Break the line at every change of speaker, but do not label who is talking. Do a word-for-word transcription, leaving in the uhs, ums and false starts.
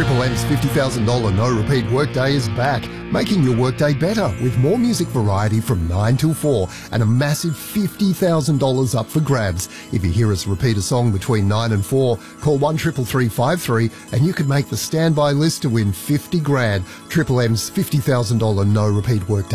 Triple M's fifty thousand dollars no-repeat workday is back, making your workday better with more music variety from nine till four and a massive fifty thousand dollars up for grabs. If you hear us repeat a song between nine and four, call one triple three five three and you could make the standby list to win fifty grand. Triple M's fifty thousand dollars no-repeat workday.